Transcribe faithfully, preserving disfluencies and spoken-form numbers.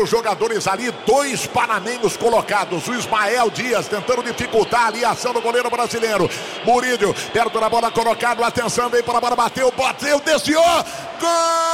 Os jogadores ali, dois panamenhos colocados. O Ismael Dias tentando dificultar ali a ação do goleiro brasileiro. Murídio, perto da bola colocado. Atenção, vem para a bola, bateu, bateu, desviou. Gol!